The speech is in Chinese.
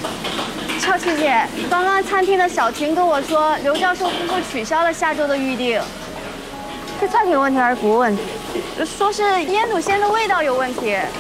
乔琪姐，刚刚餐厅的小婷跟我说，刘教授夫妇取消了下周的预定。是餐厅问题还是服务问题？说是腌笃鲜的味道有问题。